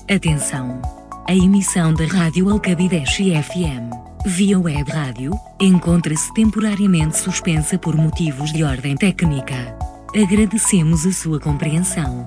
Atenção! A emissão da Rádio Alcabideche FM, via web rádio, encontra-se temporariamente suspensa por motivos de ordem técnica. Agradecemos a sua compreensão.